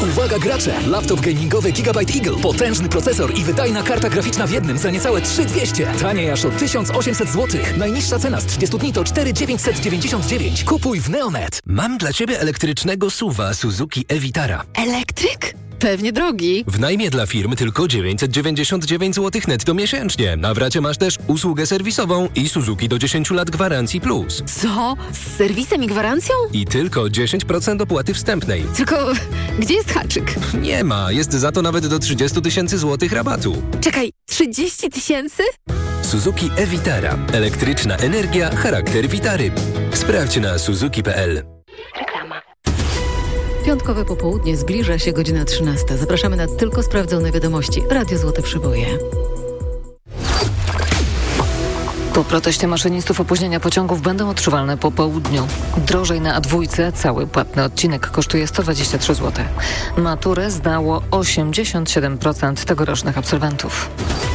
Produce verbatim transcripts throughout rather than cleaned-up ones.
Uwaga gracze! Laptop gamingowy Gigabyte Eagle. Potężny procesor i wydajna karta graficzna w jednym za niecałe trzy tysiące dwieście. Taniej aż o tysiąc osiemset złotych. Najniższa cena z trzydziestu dni to cztery tysiące dziewięćset dziewięćdziesiąt dziewięć. Kupuj w Neonet. Mam dla Ciebie elektrycznego suwa Suzuki e-Vitara. Elektryk? Pewnie drogi. W najmie dla firm tylko dziewięćset dziewięćdziesiąt dziewięć złotych netto miesięcznie. Na wracie masz też usługę serwisową i Suzuki do dziesięciu lat gwarancji plus. Co? Z serwisem i gwarancją? I tylko dziesięć procent opłaty wstępnej. Tylko gdzie jest haczyk? Nie ma, jest za to nawet do trzydziestu tysięcy złotych rabatu. Czekaj, trzydzieści tysięcy? Suzuki e-Vitara. Elektryczna energia, charakter Vitary. Sprawdź na suzuki kropka p l. Piątkowe popołudnie, zbliża się godzina trzynasta. Zapraszamy na tylko sprawdzone wiadomości. Radio Złote Przeboje. Po proteście maszynistów opóźnienia pociągów będą odczuwalne po południu. Drożej na A dwa, cały płatny odcinek kosztuje sto dwadzieścia trzy złote. Maturę zdało osiemdziesiąt siedem procent tegorocznych absolwentów.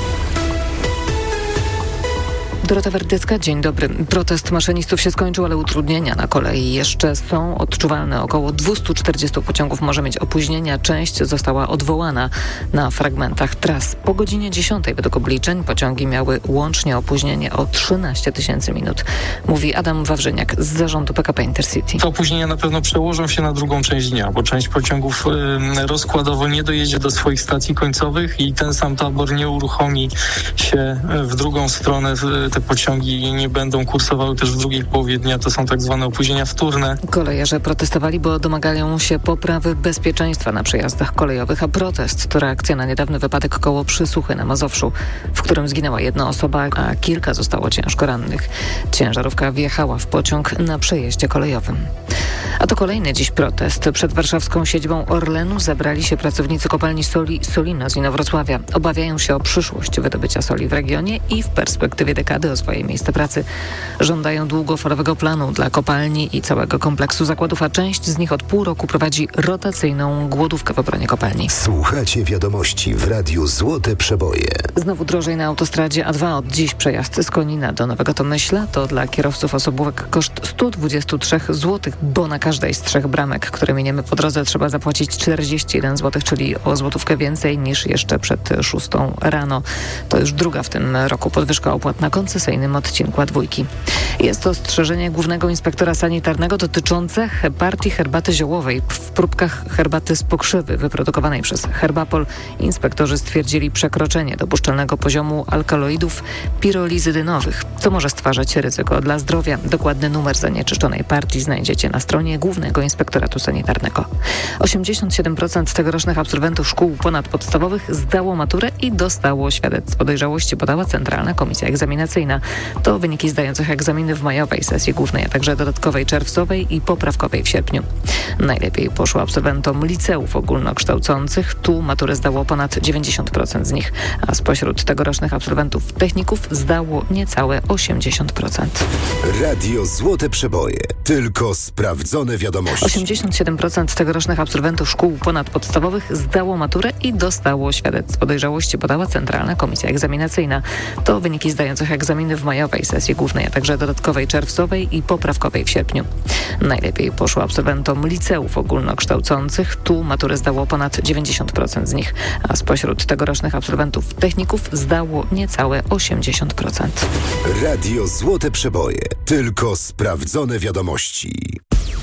Dorota Werdycka, dzień dobry. Protest maszynistów się skończył, ale utrudnienia na kolei jeszcze są odczuwalne. Około dwieście czterdzieści pociągów może mieć opóźnienia. Część została odwołana na fragmentach tras. Po godzinie dziesiątej według obliczeń pociągi miały łącznie opóźnienie o trzynaście tysięcy minut. Mówi Adam Wawrzyniak z zarządu P K P Intercity. Te opóźnienia na pewno przełożą się na drugą część dnia, bo część pociągów y, rozkładowo nie dojedzie do swoich stacji końcowych i ten sam tabor nie uruchomi się w drugą stronę. Te pociągi nie będą kursowały też w drugiej połowie dnia. To są tak zwane opóźnienia wtórne. Kolejarze protestowali, bo domagają się poprawy bezpieczeństwa na przejazdach kolejowych, a protest to reakcja na niedawny wypadek koło Przysuchy na Mazowszu, w którym zginęła jedna osoba, a kilka zostało ciężko rannych. Ciężarówka wjechała w pociąg na przejeździe kolejowym. A to kolejny dziś protest. Przed warszawską siedzibą Orlenu zebrali się pracownicy kopalni soli Solino z Inowrocławia. Obawiają się o przyszłość wydobycia soli w regionie i w perspektywie dekady o swoje miejsce pracy. Żądają długofalowego planu dla kopalni i całego kompleksu zakładów, a część z nich od pół roku prowadzi rotacyjną głodówkę w obronie kopalni. Słuchacie wiadomości w Radiu Złote Przeboje. Znowu drożej na autostradzie A dwa. Od dziś przejazd z Konina do Nowego Tomyśla to dla kierowców osobówek koszt sto dwadzieścia trzy złotych, bo na każdej z trzech bramek, które miniemy po drodze, trzeba zapłacić czterdzieści jeden złotych, czyli o złotówkę więcej niż jeszcze przed szóstą rano. To już druga w tym roku podwyżka opłat na koncesyjnym odcinku A dwa. Jest to ostrzeżenie głównego inspektora sanitarnego dotyczące partii herbaty ziołowej. W próbkach herbaty z pokrzywy wyprodukowanej przez Herbapol inspektorzy stwierdzili przekroczenie dopuszczalnego poziomu alkaloidów pirolizydynowych, co może stwarzać ryzyko dla zdrowia. Dokładny numer zanieczyszczonej partii znajdziecie na stronie Głównego Inspektoratu Sanitarnego. osiemdziesiąt siedem procent tegorocznych absolwentów szkół ponadpodstawowych zdało maturę i dostało świadectwo dojrzałości, podała Centralna Komisja Egzaminacyjna. To wyniki zdających egzaminy w majowej sesji głównej, a także dodatkowej czerwcowej i poprawkowej w sierpniu. Najlepiej poszło absolwentom liceów ogólnokształcących. Tu maturę zdało ponad dziewięćdziesiąt procent z nich, a spośród tegorocznych absolwentów techników zdało niecałe osiemdziesiąt procent. Radio Złote Przeboje. Tylko sprawdzone wiadomości. osiemdziesiąt siedem procent tegorocznych absolwentów szkół ponadpodstawowych zdało maturę i dostało świadectwo dojrzałości, podała Centralna Komisja Egzaminacyjna. To wyniki zdających egzaminy w majowej sesji głównej, a także dodatkowej czerwcowej i poprawkowej w sierpniu. Najlepiej poszło absolwentom liceów ogólnokształcących. Tu maturę zdało ponad dziewięćdziesiąt procent z nich, a spośród tegorocznych absolwentów techników zdało niecałe osiemdziesiąt procent. Radio Złote Przeboje. Tylko sprawdzone wiadomości.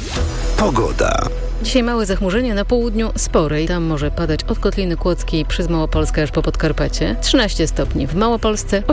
Pogoda. Dzisiaj małe zachmurzenie, na południu spore i tam może padać od Kotliny Kłodzkiej przez Małopolskę aż po Podkarpacie. trzynaście stopni w Małopolsce,